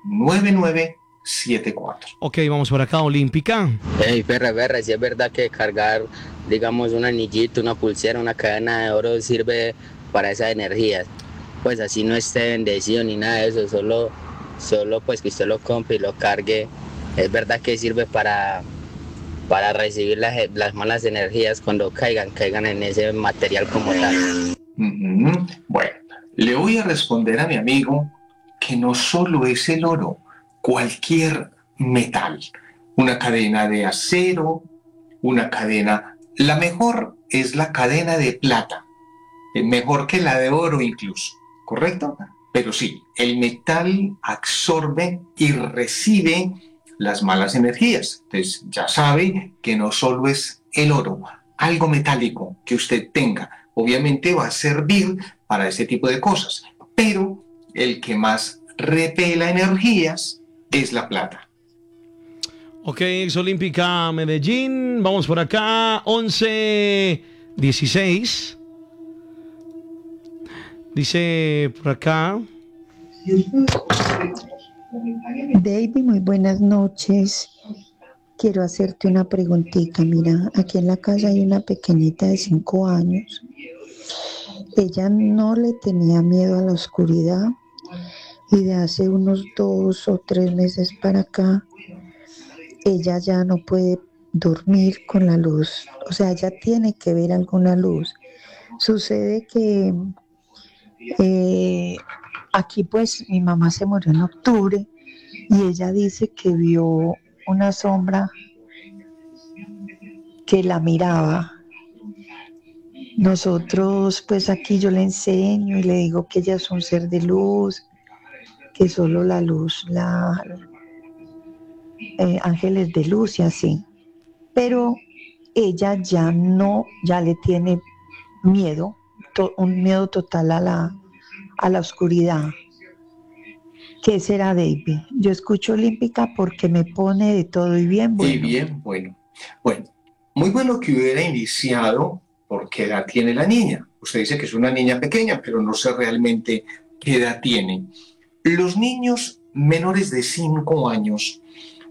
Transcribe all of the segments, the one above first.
9974. Ok, vamos por acá, Olímpica. Hey, Ferre, si es verdad que cargar, digamos, un anillito, una pulsera, una cadena de oro sirve para esas energías. Pues así no esté bendecido ni nada de eso, solo pues que usted lo compre y lo cargue. Es verdad que sirve para recibir las malas energías cuando caigan en ese material como tal. Bueno, le voy a responder a mi amigo que no solo es el oro, cualquier metal, una cadena de acero, una cadena, la mejor es la cadena de plata, mejor que la de oro incluso, ¿correcto? Pero sí, el metal absorbe y recibe las malas energías. Entonces ya sabe que no solo es el oro, algo metálico que usted tenga, obviamente va a servir para ese tipo de cosas, pero el que más repela energías es la plata. Ok, ex Olímpica Medellín. Vamos por acá, 11:16. Dice por acá. David, muy buenas noches. Quiero hacerte una preguntita. Mira, aquí en la casa hay una pequeñita de 5 años. Ella no le tenía miedo a la oscuridad y de hace unos 2 o 3 meses para acá, ella ya no puede dormir con la luz. O sea, ella tiene que ver alguna luz. Sucede que aquí pues mi mamá se murió en octubre y ella dice que vio una sombra que la miraba. Nosotros pues aquí yo le enseño y le digo que ella es un ser de luz, que solo la luz, ángeles de luz y así. Pero ella ya no, ya le tiene miedo, un miedo total a la oscuridad. ¿Qué será, David? Yo escucho Olímpica porque me pone de todo y bien bueno. Y bien bueno. Bueno, muy bueno que hubiera iniciado por qué edad tiene la niña. Usted dice que es una niña pequeña, pero no sé realmente qué edad tiene. Los niños menores de 5 años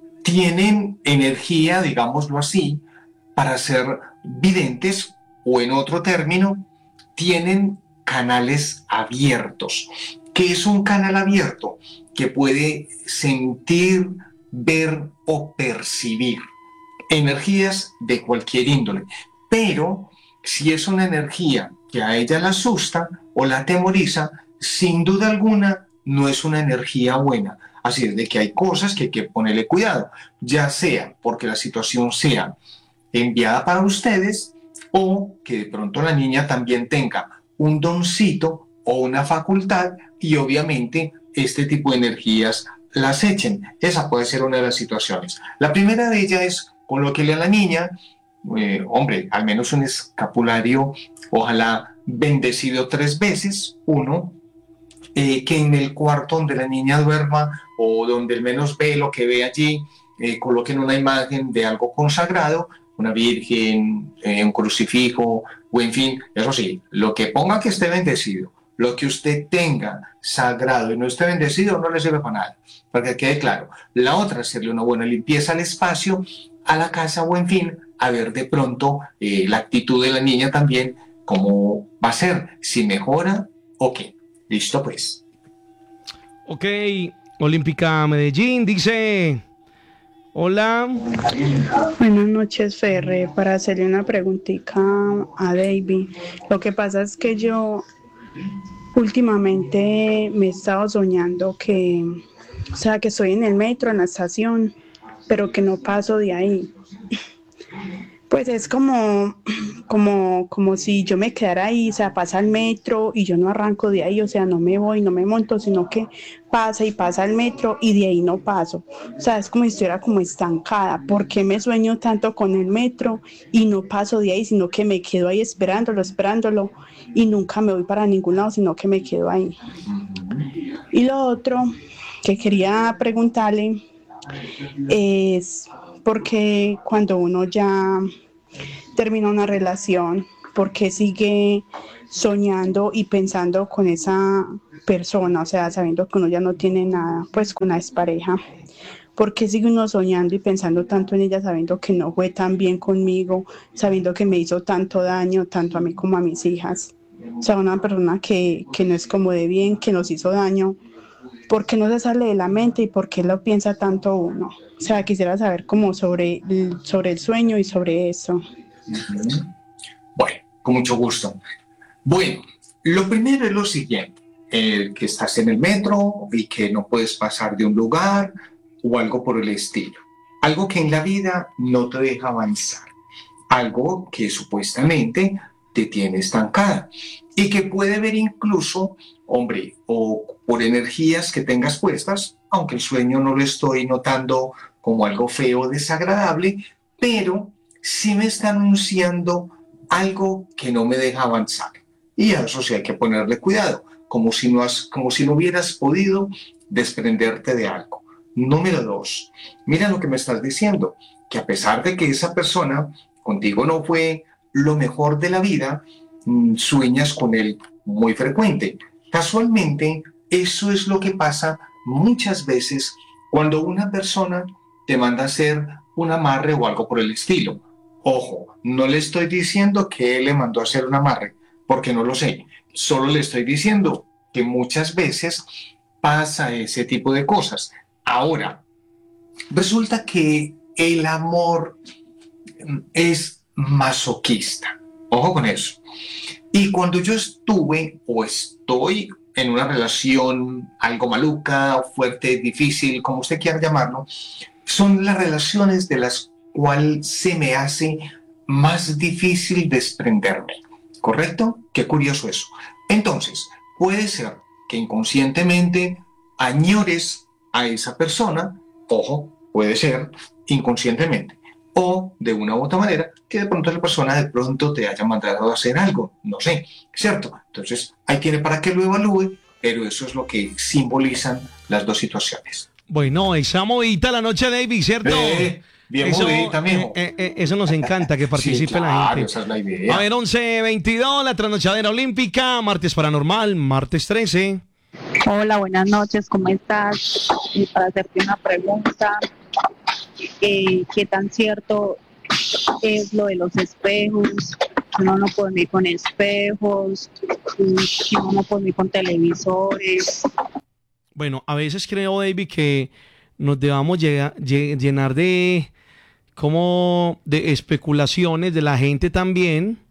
tienen energía, digámoslo así, para ser videntes o en otro término, tienen canales abiertos. ¿Qué es un canal abierto? Que puede sentir, ver o percibir energías de cualquier índole. Pero si es una energía que a ella la asusta o la atemoriza, sin duda alguna no es una energía buena. Así es de que hay cosas que hay que ponerle cuidado, ya sea porque la situación sea enviada para ustedes o que de pronto la niña también tenga un doncito o una facultad y obviamente este tipo de energías las echen. Esa puede ser una de las situaciones. La primera de ellas es colóquele a la niña, hombre, al menos un escapulario, ojalá bendecido 3 veces, uno, que en el cuarto donde la niña duerma o donde al menos ve lo que ve allí, coloquen una imagen de algo consagrado, una virgen, un crucifijo, o en fin, eso sí, lo que ponga que esté bendecido, lo que usted tenga sagrado y no esté bendecido no le sirve para nada, para que quede claro. La otra es hacerle una buena limpieza al espacio, a la casa o en fin, a ver de pronto la actitud de la niña también, cómo va a ser, si mejora o qué. Listo, pues. Ok, Olímpica Medellín dice: hola. Buenas noches, Ferre. Para hacerle una preguntita a David. Lo que pasa es que yo últimamente me he estado soñando que, o sea, que estoy en el metro, en la estación, pero que no paso de ahí. Pues es como si yo me quedara ahí, o sea, pasa el metro y yo no arranco de ahí, o sea, no me voy, no me monto, sino que pasa y pasa el metro y de ahí no paso. O sea, es como si estuviera como estancada. ¿Por qué me sueño tanto con el metro y no paso de ahí, sino que me quedo ahí esperándolo y nunca me voy para ningún lado, sino que me quedo ahí? Y lo otro que quería preguntarle es porque cuando uno ya termina una relación, ¿por qué sigue soñando y pensando con esa persona? O sea, sabiendo que uno ya no tiene nada, pues con la expareja. ¿Por qué sigue uno soñando y pensando tanto en ella, sabiendo que no fue tan bien conmigo, sabiendo que me hizo tanto daño, tanto a mí como a mis hijas? O sea, una persona que no es como de bien, que nos hizo daño, ¿por qué no se sale de la mente y por qué lo piensa tanto uno? O sea, quisiera saber como sobre el sueño y sobre eso. Bueno, con mucho gusto. Bueno, lo primero es lo siguiente, que estás en el metro y que no puedes pasar de un lugar o algo por el estilo. Algo que en la vida no te deja avanzar. Algo que supuestamente te tiene estancada y que puede ver incluso, hombre, o por energías que tengas puestas, aunque el sueño no lo estoy notando como algo feo o desagradable, pero sí me está anunciando algo que no me deja avanzar. Y a eso sí hay que ponerle cuidado, como si no hubieras podido desprenderte de algo. Número 2, mira lo que me estás diciendo, que a pesar de que esa persona contigo no fue lo mejor de la vida, sueñas con él muy frecuente. Casualmente, eso es lo que pasa muchas veces cuando una persona te manda a hacer un amarre o algo por el estilo. Ojo, no le estoy diciendo que él le mandó a hacer un amarre, porque no lo sé. Solo le estoy diciendo que muchas veces pasa ese tipo de cosas. Ahora, resulta que el amor es masoquista. Ojo con eso. Y cuando yo estuve o estoy en una relación algo maluca, fuerte, difícil, como usted quiera llamarlo, son las relaciones de las cuales se me hace más difícil desprenderme. ¿Correcto? Qué curioso eso. Entonces, puede ser que inconscientemente añores a esa persona, ojo, puede ser inconscientemente, o de una u otra manera que de pronto la persona de pronto te haya mandado a hacer algo, no sé, ¿cierto? Entonces, ahí tiene para que lo evalúe, pero eso es lo que simbolizan las dos situaciones. Bueno, esa movidita la noche, David, ¿cierto? Bien Eso, movidita, mijo. Eso nos encanta, que participe Sí, claro, la gente. esa es la idea. A ver, 11:22, la trasnochadera olímpica, martes paranormal, martes 13. Hola, buenas noches, ¿cómo estás? Para hacerte una pregunta, ¿qué tan cierto es lo de los espejos? Uno no puede dormir con espejos, uno no puede dormir con televisores. Bueno, a veces creo, David, que nos debamos llenar de especulaciones de la gente también.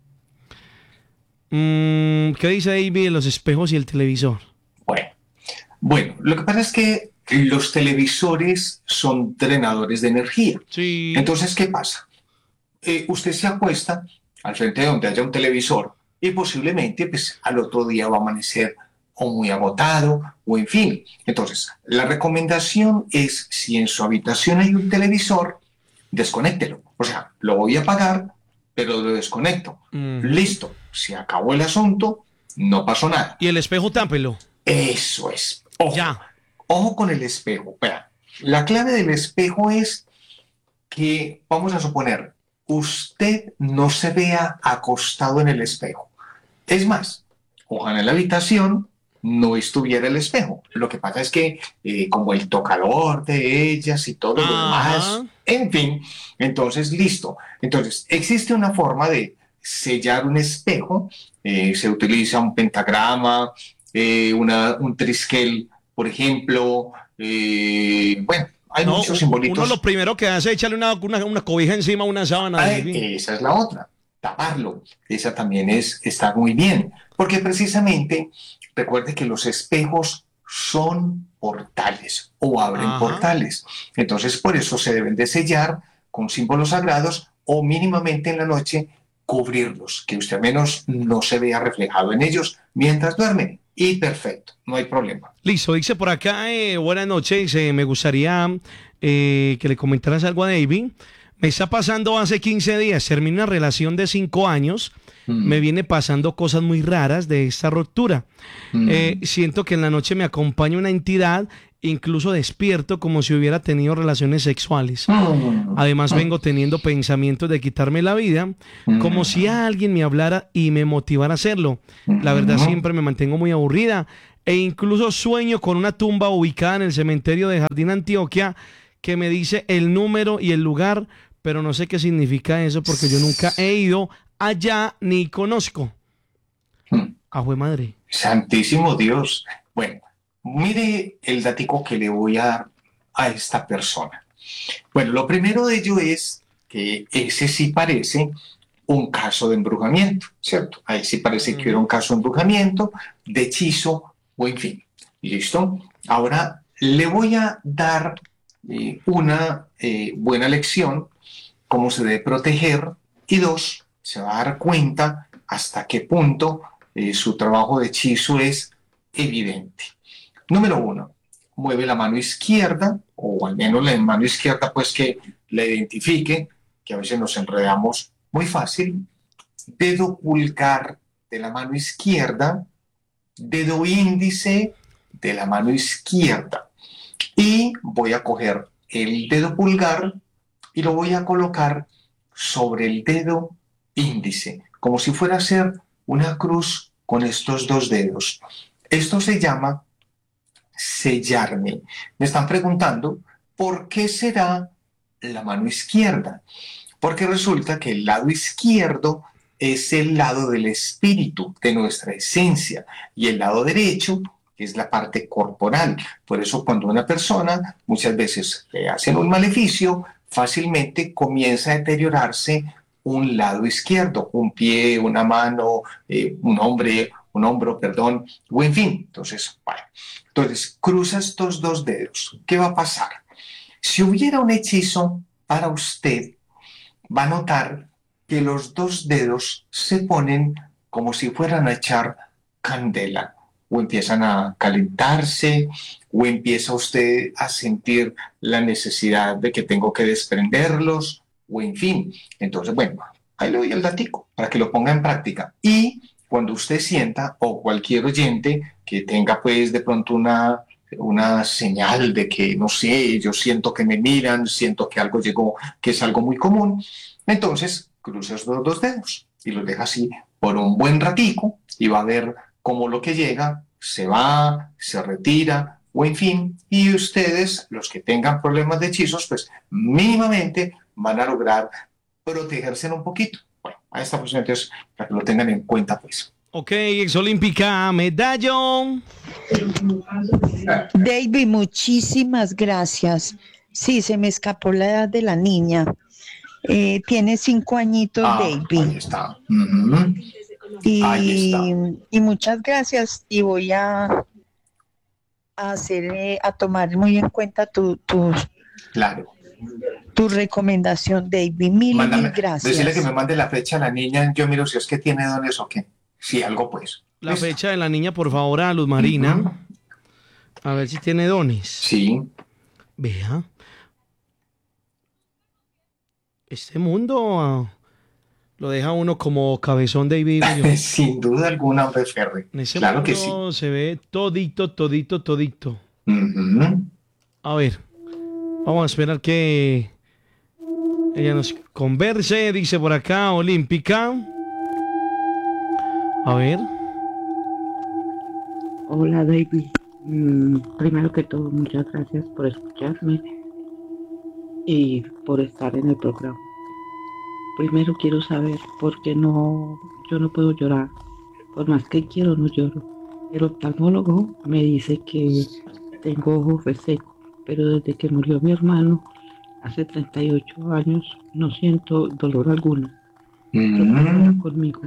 ¿Qué dice David de los espejos y el televisor? Bueno, lo que pasa es que los televisores son drenadores de energía. Sí. Entonces, ¿qué pasa? Usted se acuesta al frente de donde haya un televisor y posiblemente pues, al otro día va a amanecer o muy agotado o en fin. Entonces, la recomendación es, si en su habitación hay un televisor, desconéctelo. O sea, lo voy a apagar, pero lo desconecto. Listo, se acabó el asunto, no pasó nada. ¿Y el espejo tápelo? Eso es. Ojo, ya. Ojo con el espejo. Vea, la clave del espejo es que, vamos a suponer, usted no se vea acostado en el espejo. Es más, ojalá en la habitación no estuviera el espejo. Lo que pasa es que como el tocador de ellas y todo lo demás, en fin, entonces listo. Entonces existe una forma de sellar un espejo, se utiliza un pentagrama, un triskel, por ejemplo, bueno, hay muchos simbolitos. Uno lo primero que hace es echarle una cobija encima, una sábana. Esa es la otra, taparlo. Esa también está muy bien, porque precisamente recuerde que los espejos son portales o abren portales. Entonces, por eso se deben de sellar con símbolos sagrados o mínimamente en la noche cubrirlos, que usted al menos no se vea reflejado en ellos mientras duerme. Y perfecto, no hay problema. Listo, dice por acá, buenas noches, me gustaría que le comentaras algo a David. Me está pasando hace 15 días, terminé una relación de 5 años, me viene pasando cosas muy raras de esta ruptura. Siento que en la noche me acompaña una entidad incluso despierto como si hubiera tenido relaciones sexuales. Además vengo teniendo pensamientos de quitarme la vida, como si alguien me hablara y me motivara a hacerlo. La verdad siempre me mantengo muy aburrida e incluso sueño con una tumba ubicada en el cementerio de Jardín Antioquia que me dice el número y el lugar, pero no sé qué significa eso porque yo nunca he ido allá ni conozco. ¡Ajue madre! Santísimo Dios. Bueno, mire el datico que le voy a dar a esta persona. Bueno, lo primero de ello es que ese sí parece un caso de embrujamiento, ¿cierto? Ahí sí parece que era un caso de embrujamiento, de hechizo o en fin. ¿Listo? Ahora le voy a dar una buena lección, cómo se debe proteger, y dos, se va a dar cuenta hasta qué punto su trabajo de hechizo es evidente. Número uno, mueve la mano izquierda, o al menos la mano izquierda, pues que la identifique, que a veces nos enredamos muy fácil. Dedo pulgar de la mano izquierda, dedo índice de la mano izquierda. Y voy a coger el dedo pulgar y lo voy a colocar sobre el dedo índice, como si fuera a hacer una cruz con estos dos dedos. Esto se llama sellarme. Me están preguntando, ¿por qué será la mano izquierda? Porque resulta que el lado izquierdo es el lado del espíritu, de nuestra esencia, y el lado derecho es la parte corporal. Por eso cuando una persona muchas veces le hacen un maleficio, fácilmente comienza a deteriorarse un lado izquierdo, un pie, una mano, un hombro, perdón, o en fin. Entonces, bueno. Entonces, cruza estos dos dedos. ¿Qué va a pasar? Si hubiera un hechizo para usted, va a notar que los dos dedos se ponen como si fueran a echar candela, o empiezan a calentarse, o empieza usted a sentir la necesidad de que tengo que desprenderlos, o en fin. Entonces, bueno, ahí le doy el datico para que lo ponga en práctica. Y cuando usted sienta, o cualquier oyente que tenga pues de pronto una señal de que, no sé, yo siento que me miran, siento que algo llegó, que es algo muy común, entonces cruza los dos dedos y los deja así por un buen ratico y va a ver cómo lo que llega se va, se retira, o en fin, y ustedes, los que tengan problemas de hechizos, pues mínimamente van a lograr protegerse un poquito. Bueno, a esta posición entonces, para que lo tengan en cuenta, pues. Ok, exolímpica, medallón. David, muchísimas gracias. Sí, se me escapó la edad de la niña. Tiene 5 añitos, David. Ahí está. Ahí está. Y muchas gracias. Y voy a tomar muy en cuenta Claro. tu recomendación, David. Mil gracias. Decirle que me mande la fecha a la niña. Yo miro si es que tiene dones o qué. Si algo, pues. La fecha de la niña, por favor, a Luz Marina. A ver si tiene dones. Sí. Vea. Este mundo lo deja uno como cabezón David. Sin duda alguna, hombre, Ferri. En ese claro mundo que sí. Se ve todito. A ver, vamos a esperar que ella nos converse. Dice por acá, Olímpica. A ver. Hola, David. Primero que todo, muchas gracias por escucharme y por estar en el programa. Primero quiero saber por qué yo no puedo llorar. Por más que quiero, no lloro. El oftalmólogo me dice que tengo ojos resecos, pero desde que murió mi hermano, hace 38 años, no siento dolor alguno. Conmigo.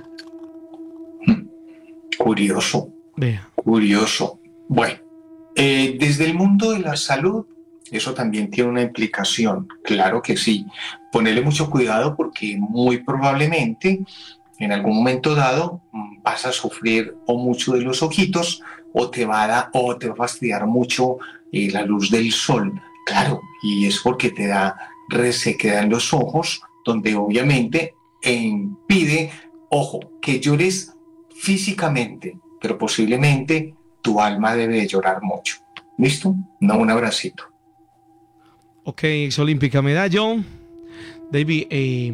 Curioso. Vea. Curioso. Bueno, desde el mundo de la salud, eso también tiene una implicación. Claro que sí. Ponerle mucho cuidado porque muy probablemente en algún momento dado vas a sufrir o mucho de los ojitos o te va a fastidiar mucho la luz del sol. Claro, y es porque te da resequedad en los ojos, donde obviamente impide, ojo, que llores físicamente, pero posiblemente tu alma debe de llorar mucho. ¿Listo? No, un abracito. Ok, exolímpica. Me da yo, David,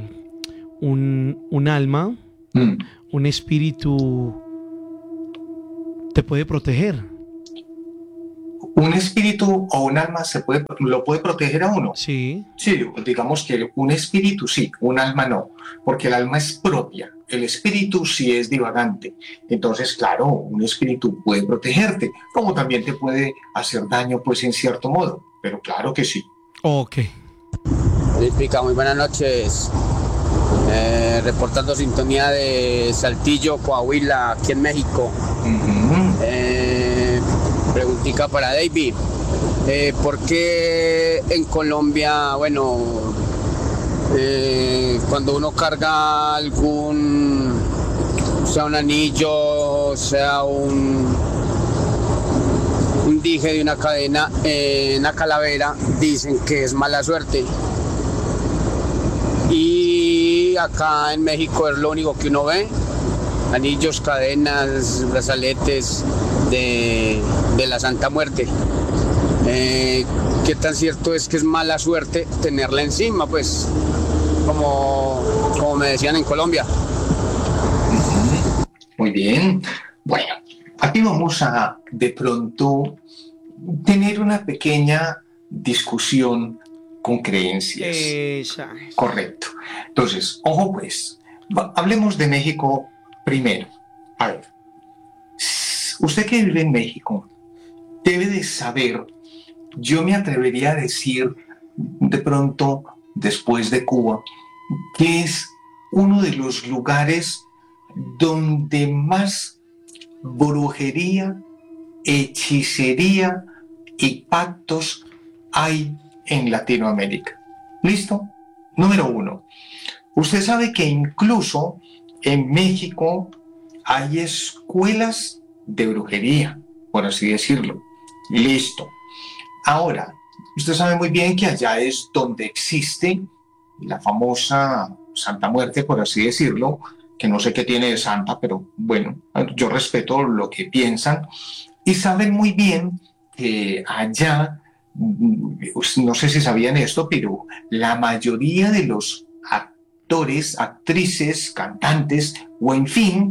un alma, un espíritu te puede proteger. ¿Un espíritu o un alma lo puede proteger a uno? Sí. Sí, digamos que un espíritu sí, un alma no, porque el alma es propia, el espíritu sí es divagante. Entonces, claro, un espíritu puede protegerte, como también te puede hacer daño, pues en cierto modo, pero claro que sí. Ok. Olímpica, muy buenas noches. Reportando sintonía de Saltillo, Coahuila, aquí en México. Preguntica para David. ¿Por qué en Colombia, bueno, cuando uno carga sea un anillo, sea un dije de una cadena, una calavera, dicen que es mala suerte? Y acá en México es lo único que uno ve: anillos, cadenas, brazaletes de la Santa Muerte. ¿Qué tan cierto es que es mala suerte tenerla encima, pues, como me decían en Colombia? Muy bien. Bueno, aquí vamos a de pronto tener una pequeña discusión con creencias. Exacto. Correcto. Entonces, ojo pues, hablemos de México primero. A ver, usted que vive en México debe de saber, yo me atrevería a decir de pronto, después de Cuba, que es uno de los lugares donde más brujería, hechicería y pactos hay en Latinoamérica. ¿Listo? Número 1. Usted sabe que incluso en México hay escuelas de brujería, por así decirlo. Listo. Ahora, usted sabe muy bien que allá es donde existe la famosa Santa Muerte, por así decirlo, que no sé qué tiene de santa, pero bueno, yo respeto lo que piensan, y saben muy bien que allá, no sé si sabían esto, pero la mayoría de los actores, actrices, cantantes, o en fin,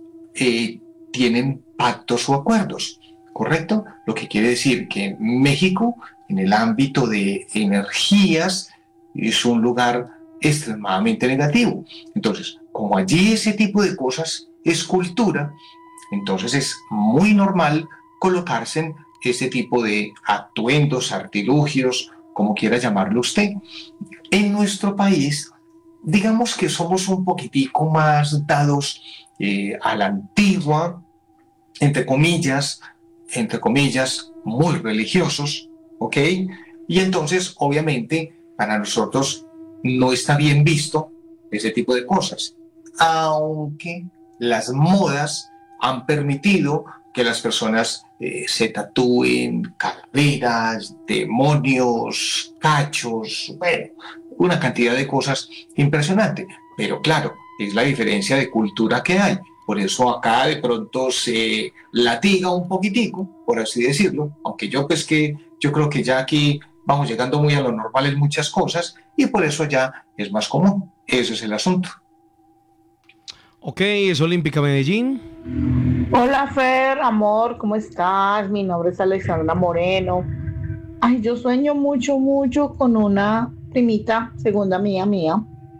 tienen pactos o acuerdos, ¿correcto? Lo que quiere decir que México, en el ámbito de energías, es un lugar extremadamente negativo. Entonces, como allí ese tipo de cosas es cultura, entonces es muy normal colocarse en ese tipo de atuendos, artilugios, como quiera llamarlo usted. En nuestro país, digamos que somos un poquitico más dados a la antigua, entre comillas, muy religiosos, ¿ok? Y entonces, obviamente, para nosotros no está bien visto ese tipo de cosas, aunque las modas han permitido que las personas se tatúen calaveras, demonios, cachos, bueno, una cantidad de cosas impresionante. Pero claro, es la diferencia de cultura que hay. Por eso acá de pronto se latiga un poquitico, por así decirlo, aunque yo creo que ya aquí vamos llegando muy a lo normal en muchas cosas y por eso ya es más común. Ese es el asunto. Ok, es Olímpica Medellín. Hola Fer, amor, ¿cómo estás? Mi nombre es Alexandra Moreno. Ay, yo sueño mucho, mucho con una primita, segunda mía,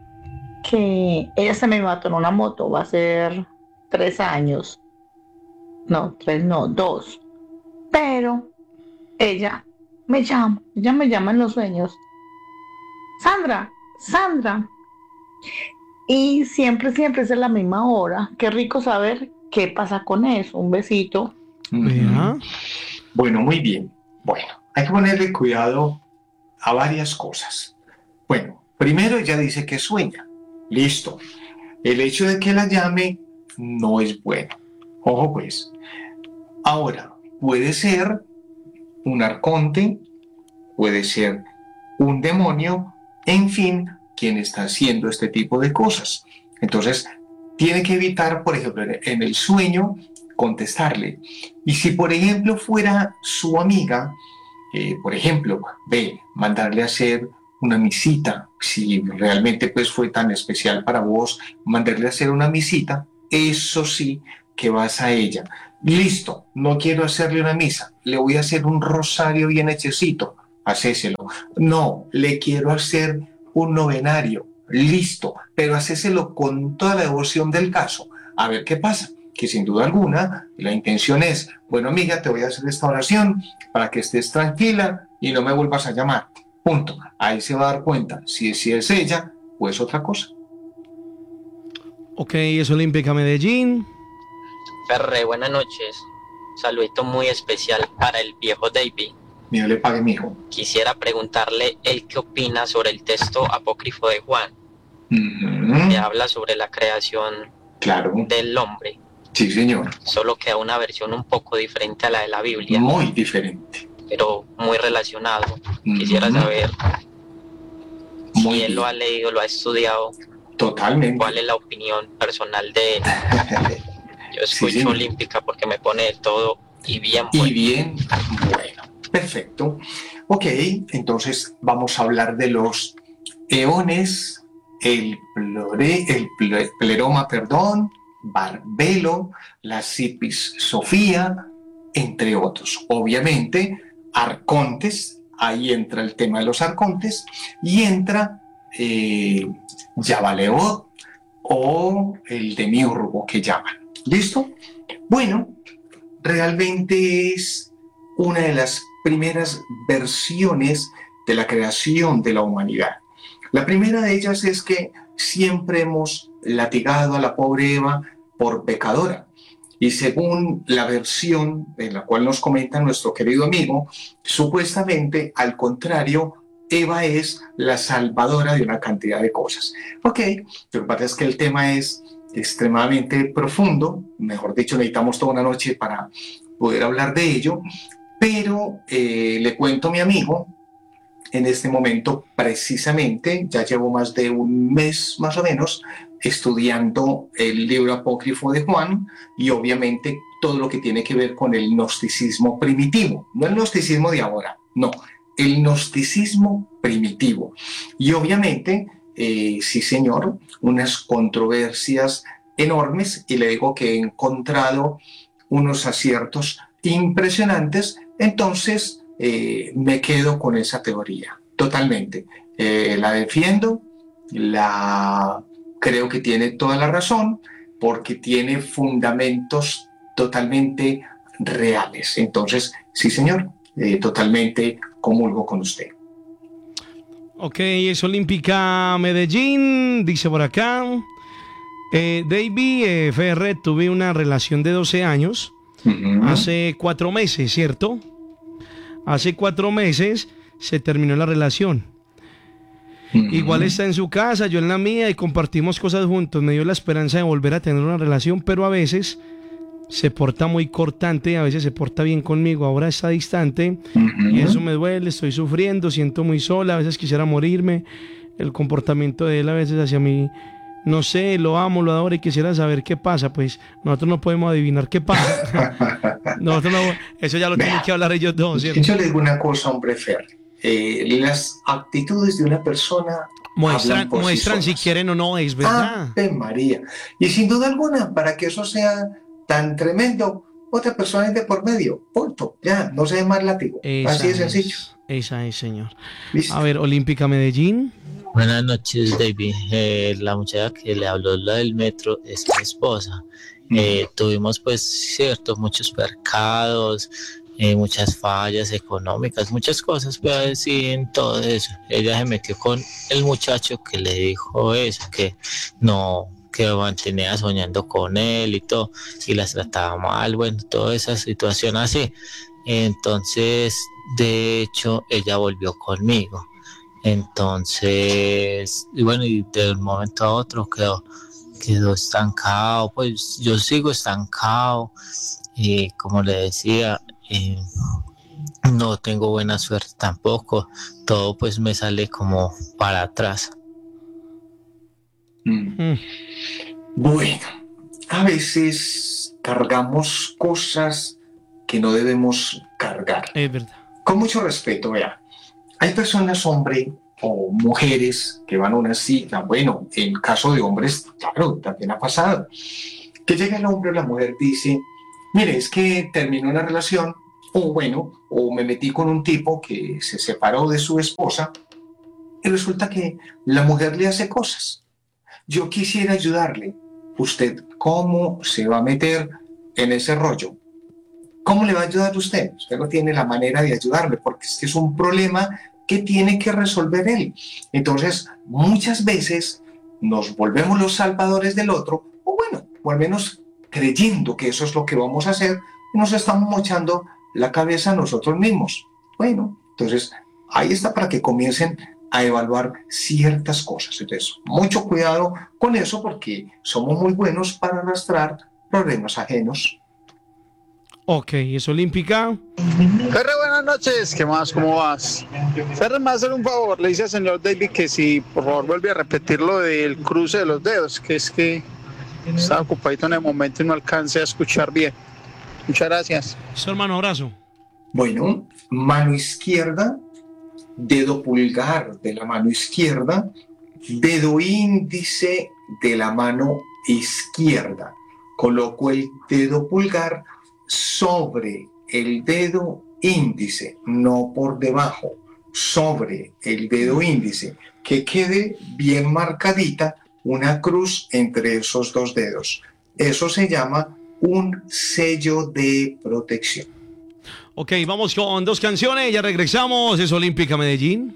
que ella se me mató en una moto, va a ser 3 años. No, 3 no, 2. Pero ella me llama en los sueños. Sandra, Sandra. Y siempre es a la misma hora. Qué rico saber qué pasa con eso. Un besito. Vea. Bueno, muy bien. Bueno, hay que ponerle cuidado a varias cosas. Bueno, primero ella dice que sueña. Listo. El hecho de que la llame no es bueno. Ojo pues. Ahora, puede ser un arconte, puede ser un demonio, en fin, quien está haciendo este tipo de cosas. Entonces, tiene que evitar, por ejemplo, en el sueño, contestarle. Y si, por ejemplo, fuera su amiga, por ejemplo, mandarle a hacer una misita, si realmente pues fue tan especial para vos, mandarle a hacer una misita, eso sí que vas a ella. Listo, no quiero hacerle una misa, le voy a hacer un rosario bien hechecito, hacéselo. No, le quiero hacer un novenario, listo, pero hacéselo con toda la devoción del caso. A ver qué pasa, que sin duda alguna la intención es, bueno amiga, te voy a hacer esta oración para que estés tranquila y no me vuelvas a llamar. Punto. Ahí se va a dar cuenta si es ella o es otra cosa. Ok, es Olímpica Medellín. Ferre, buenas noches. Saludito muy especial para el viejo David. Dios le pague, mijo. Quisiera preguntarle él qué opina sobre el texto apócrifo de Juan, que habla sobre la creación del hombre. Sí, señor. Solo que a una versión un poco diferente a la de la Biblia. Muy diferente. Pero muy relacionado. Quisiera saber si él lo ha leído, lo ha estudiado. Totalmente. ¿Cuál es la opinión personal de él? Yo escucho Olímpica porque me pone de todo y bien bueno. Y bien bueno. Perfecto. Ok, entonces vamos a hablar de los eones, el pleroma, Barbelo, la Cipis Sofía, entre otros. Obviamente, arcontes, ahí entra el tema de los arcontes, y entra Yabaleot o el demiurgo que llaman. ¿Listo? Bueno, realmente es una de las primeras versiones de la creación de la humanidad. La primera de ellas es que siempre hemos latigado a la pobre Eva por pecadora. Y según la versión en la cual nos comenta nuestro querido amigo, supuestamente, al contrario, Eva es la salvadora de una cantidad de cosas. Ok, lo que pasa es que el tema es extremadamente profundo, mejor dicho, necesitamos toda una noche para poder hablar de ello, pero le cuento a mi amigo, en este momento precisamente, ya llevo más de un mes más o menos, estudiando el libro apócrifo de Juan y obviamente todo lo que tiene que ver con el gnosticismo primitivo, no el gnosticismo de ahora, no, el gnosticismo primitivo. Y obviamente, sí señor, unas controversias enormes, y le digo que he encontrado unos aciertos impresionantes, entonces me quedo con esa teoría, totalmente. La defiendo, creo que tiene toda la razón, porque tiene fundamentos totalmente reales. Entonces, sí señor, totalmente comulgo con usted. Ok, es Olímpica Medellín, dice por acá. David Ferret, tuve una relación de 12 años, hace 4 meses, ¿cierto? Hace 4 meses se terminó la relación. Igual está en su casa, yo en la mía, y compartimos cosas juntos. Me dio la esperanza de volver a tener una relación, pero a veces se porta muy cortante, a veces se porta bien conmigo, ahora está distante, y eso me duele, estoy sufriendo, siento muy sola, a veces quisiera morirme. El comportamiento de él a veces hacia mí, no sé, lo amo, lo adoro y quisiera saber qué pasa. Pues nosotros no podemos adivinar qué pasa. Nosotros no, eso ya lo tienen que hablar ellos dos, ¿cierto? Yo le digo una cosa, hombre Fer. Las actitudes de una persona muestran si quieren o no, es verdad. ¡Ave María! Y sin duda alguna, para que eso sea tan tremendo, otra persona es de por medio. Punto. Ya, no se dé más látigo. Así de sencillo. Esa es, señor. ¿Listo? A ver, Olímpica Medellín. Buenas noches, David. La muchacha que le habló la del metro es mi esposa. Tuvimos pues muchos percados, muchas fallas económicas, muchas cosas, pero sí, en todo eso. Ella se metió con el muchacho que le dijo eso, que no, que mantenía soñando con él y todo, y las trataba mal, bueno, toda esa situación así. Entonces, de hecho, ella volvió conmigo. Entonces, y bueno, y de un momento a otro quedó estancado, pues yo sigo estancado, y como le decía, no tengo buena suerte tampoco, todo pues me sale como para atrás. Bueno, a veces cargamos cosas que no debemos cargar. Es verdad. Con mucho respeto, vea. Hay personas, hombre o mujeres, que van a una cita. Bueno, en caso de hombres, claro, también ha pasado. Que llega el hombre o la mujer dice, mire, es que terminó una relación, o me metí con un tipo que se separó de su esposa, y resulta que la mujer le hace cosas. Yo quisiera ayudarle. ¿Usted cómo se va a meter en ese rollo? ¿Cómo le va a ayudar usted? Usted no tiene la manera de ayudarle, porque es un problema que tiene que resolver él. Entonces, muchas veces nos volvemos los salvadores del otro, o al menos creyendo que eso es lo que vamos a hacer, y nos estamos mochando la cabeza a nosotros mismos. Bueno, entonces, ahí está para que comiencen a evaluar ciertas cosas. Entonces, mucho cuidado con eso, porque somos muy buenos para arrastrar problemas ajenos. Ok, ¿es olímpica? Ferre, buenas noches. ¿Qué más? ¿Cómo vas? Ferre, me va a hacer un favor. Le dice al señor David que si, por favor, vuelve a repetir lo del cruce de los dedos, que es que estaba ocupadito en el momento y no alcancé a escuchar bien. Muchas gracias. Su hermano, abrazo. Bueno, mano izquierda, dedo pulgar de la mano izquierda, dedo índice de la mano izquierda. Coloco el dedo pulgar sobre el dedo índice, no por debajo, sobre el dedo índice, que quede bien marcadita una cruz entre esos dos dedos. Eso se llama un sello de protección. Ok, vamos con 2 canciones, ya regresamos. Es Olímpica Medellín.